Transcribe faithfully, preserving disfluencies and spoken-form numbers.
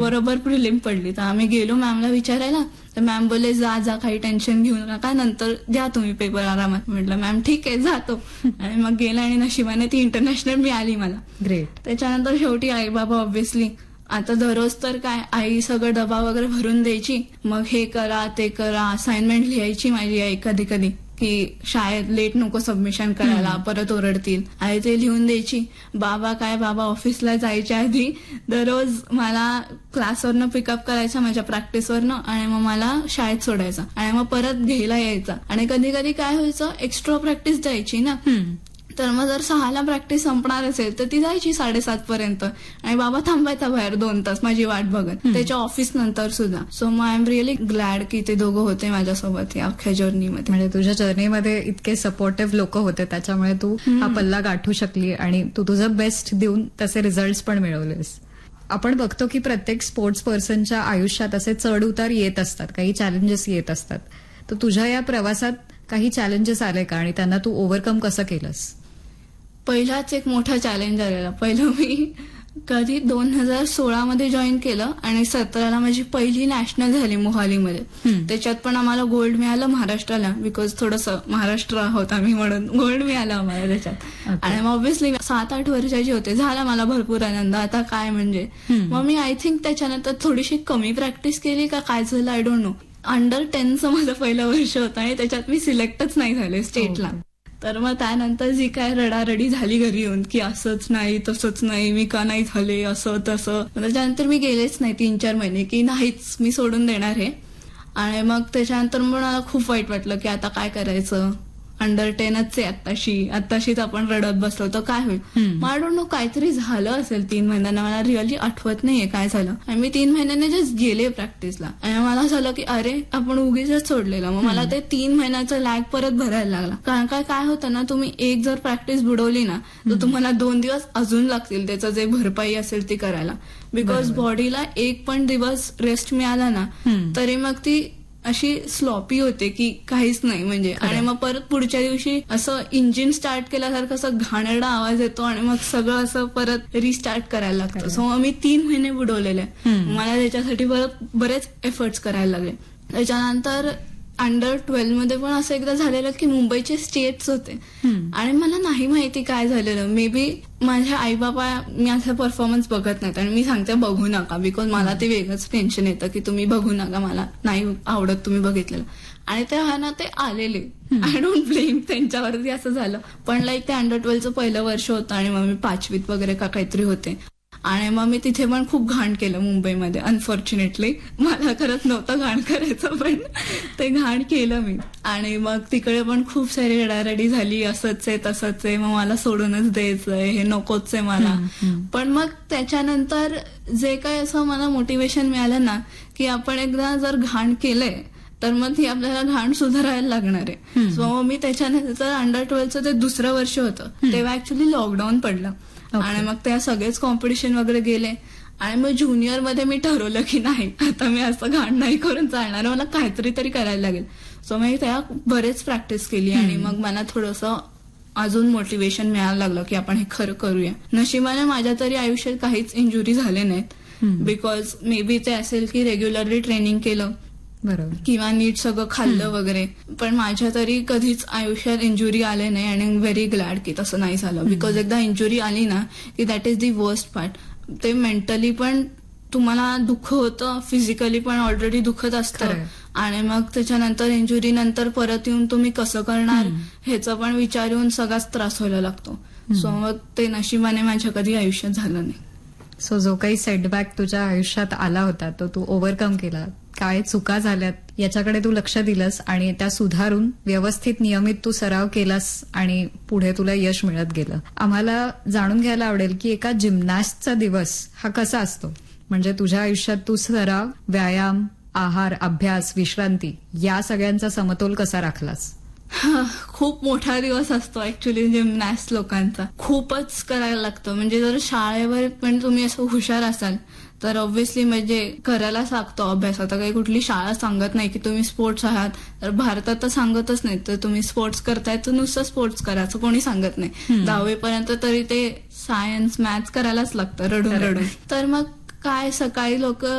बरोबर प्रिलिम पडली. तर आम्ही गेलो मॅमला विचारायला, तर मॅम बोलले जा जा काही टेन्शन घेऊ नका, नंतर द्या तुम्ही पेपर आरामात. म्हटलं मॅम ठीक आहे जातो. आणि मग गेला आणि नशिबाने ती इंटरनॅशनल मिळाली मला. ग्रेट. त्याच्यानंतर शेवटी आई बाबा ऑब्व्हियसली आता दररोज तर काय आई सगळं डबा वगैरे भरून द्यायची, मग हे करा ते करा, असाइनमेंट लिहायची माझी आई कधी कधी की शाळेत लेट नको सबमिशन करायला, परत ओरडतील. आई ते लिहून द्यायची. बाबा काय बाबा ऑफिसला जायच्या आधी दररोज मला क्लासवरनं पिकअप करायचा माझ्या प्रॅक्टिसवरनं आणि मग मला शाळेत सोडायचा आणि मग परत घ्यायला यायचा. आणि कधी कधी काय व्हायचं एक्स्ट्रा प्रॅक्टिस जायची ना, तर मग जर सहाला प्रॅक्टिस संपणार असेल तर ती जायची साडेसात पर्यंत आणि बाबा थांबायचा बाहेर दोन तास माझी वाट बघत त्याच्या ऑफिस नंतर सुद्धा. सो मग आय एम रिअली ग्लॅड की ते दोघं होते माझ्यासोबत या अख्ख्या जर्नीमध्ये. म्हणजे तुझ्या जर्नीमध्ये इतके सपोर्टिव्ह लोक होते त्याच्यामुळे तू हा पल्ला गाठू शकली आणि तू तुझं बेस्ट देऊन तसे रिझल्ट पण मिळवलेस. आपण बघतो की प्रत्येक स्पोर्ट्स पर्सनच्या आयुष्यात असे चढ उतार येत असतात, काही चॅलेंजेस येत असतात. तर तुझ्या या प्रवासात काही चॅलेंजेस आले का आणि त्यांना तू ओव्हरकम कसं केलंस? पहिलाच एक मोठा चॅलेंज आलेला. पहिलं मी कधी दोन हजार सोळा मध्ये जॉईन केलं आणि सतराला माझी पहिली नॅशनल झाली मोहालीमध्ये. त्याच्यात पण आम्हाला गोल्ड मिळालं महाराष्ट्राला, बिकॉज थोडंसं महाराष्ट्र आहोत आम्ही म्हणून गोल्ड मिळालं आम्हाला त्याच्यात. आणि मग ऑब्व्हियसली सात आठ वर्षाची होते, झाला मला भरपूर आनंद. आता काय म्हणजे मग मी आय थिंक त्याच्यानंतर थोडीशी कमी प्रॅक्टिस केली का काय झालं आय डोंट नो. अंडर टेनचं माझं पहिलं वर्ष होतं आणि त्याच्यात मी सिलेक्टच नाही झाले स्टेटला. तर मग त्यानंतर जी काय रडारडी झाली घरी येऊन की असंच नाही तसंच नाही मी का नाही झाले असं तसं, त्याच्यानंतर मी गेलेच नाही तीन चार महिने की नाहीच मी सोडून देणार हे. आणि मग त्याच्यानंतर मला खूप वाईट वाटलं की आता काय करायचं, अंडर टेनच आहे आत्ताशी आत्ताशीच आपण रडत बसलो तर काय होईल. मला डोंट नो काहीतरी झालं असेल तीन महिन्यांना, मला रिअली आठवत नाहीये काय झालं. आणि मी तीन महिन्यांनी जस्ट गेले प्रॅक्टिसला आणि मला झालं की अरे आपण उगीच सोडलेलं. मग मला ते तीन महिन्याचा लॅग परत भरायला लागला. कारण काय काय होतं ना, तुम्ही एक जर प्रॅक्टिस बुडवली ना तर तुम्हाला दोन दिवस अजून लागतील त्याचं जे भरपाई असेल ती करायला. बिकॉज बॉडीला एक पण दिवस रेस्ट मिळाला ना तरी मग ती अशी स्लॉपी होते की काहीच नाही म्हणजे. आणि मग परत पुढच्या दिवशी असं इंजिन स्टार्ट केल्यासारखं असं घाणेरडा आवाज येतो आणि मग सगळं असं परत रिस्टार्ट करायला लागतं. सो मग मी तीन महिने बुडवलेले, मला त्याच्यासाठी परत बरेच एफर्ट्स करायला लागले. त्याच्यानंतर अंडर ट्वेल्व मध्ये पण असं एकदा झालेलं की मुंबईचे स्टेट्स होते आणि मला नाही माहिती काय झालेलं. मे बी माझ्या आई बाबा मी असं परफॉर्मन्स बघत नाहीत आणि मी सांगते बघू नका, बिकॉज मला ते वेगळंच टेन्शन येतं की तुम्ही बघू नका, मला नाही आवडत तुम्ही बघितलेलं. आणि तेव्हा ना ते आलेले, आय डोंट ब्लेम त्यांच्यावरती असं झालं. पण लाईक ते अंडर ट्वेल्वचं पहिलं वर्ष होतं आणि मग मी पाचवीत वगैरे का काहीतरी होते. आणि मग मी तिथे पण खूप घाण केलं मुंबईमध्ये. अनफॉर्च्युनेटली मला खरंच नव्हतं घाण करायचं पण ते घाण केलं मी. आणि मग तिकडे पण खूप सारी रडारडी झाली, असंच आहे तसंच आहे, मग मला सोडूनच द्यायचंय, हे नकोच आहे मला. पण मग त्याच्यानंतर जे काही असं मला मोटिवेशन मिळालं ना की आपण एकदा जर घाण केलंय तर मग ती आपल्याला घाण सुधारायला लागणार आहे. सो मी त्याच्यानंतर अंडर ट्वेल्वचं ते दुसरं वर्ष होतं तेव्हा ऍक्च्युली लॉकडाऊन पडलं आणि मग त्या सगळेच कॉम्पिटिशन वगैरे गेले. आणि मग ज्युनियर मध्ये मी ठरवलं की नाही आता मी असं घाण नाही करून चालणार, मला काहीतरी तरी करायला लागेल. सो मी त्या बरेच प्रॅक्टिस केली आणि मग मला थोडंसं अजून मोटिवेशन मिळायला लागलं की आपण हे खरं करूया. नशिबाने माझ्या तरी आयुष्यात काहीच इंजुरी झाले नाहीत, बिकॉज मे बी ते असेल की रेग्युलरली ट्रेनिंग केलं बरोबर किंवा नीट सगळं खाल्लं वगैरे. पण माझ्या तरी कधीच आयुष्यात इंजुरी आले नाही आणि आय एम व्हेरी ग्लॅड की तसं नाही झालं. बिकॉज एकदा इंजुरी आली ना की that is the worst part. ते मेंटली पण तुम्हाला दुःख होतं, फिजिकली पण ऑलरेडी दुखत असतं आणि मग त्याच्यानंतर इंजुरी नंतर परत येऊन तुम्ही कसं करणार ह्याचा पण विचार येऊन सगळाच त्रास व्हायला लागतो. सो मग ते नशिबाने माझ्या कधी आयुष्यात झालं नाही. सो जो काही सेटबॅक तुझ्या आयुष्यात आला होता तो तू ओव्हरकम केला, काय चुका झाल्यात याच्याकडे तू लक्ष दिलंस आणि त्या सुधारून व्यवस्थित नियमित तू सराव केलास आणि पुढे तुला यश मिळत गेलं. आम्हाला जाणून घ्यायला आवडेल की एका जिम्नॅस्टचा दिवस हा कसा असतो, म्हणजे तुझ्या आयुष्यात तू सराव, व्यायाम, आहार, अभ्यास, विश्रांती या सगळ्यांचा समतोल कसा राखलास? खूप मोठा दिवस असतो ऍक्च्युली जिम्नॅस्ट लोकांचा. खूपच करायला लागतं. म्हणजे जर शाळेवर पण तुम्ही असं हुशार असाल तर ऑब्व्हियसली म्हणजे करायला सांगतो अभ्यास. आता काही कुठली शाळा सांगत नाही की तुम्ही स्पोर्ट्स आहात, तर भारतात तर सांगतच नाही तर तुम्ही स्पोर्ट्स करताय तर नुसतं स्पोर्ट्स करा असं कोणी सांगत नाही. दहावीपर्यंत तरी ते सायन्स मॅथ्स करायलाच लागतं रडून रडून. तर मग काय सकाळी लोक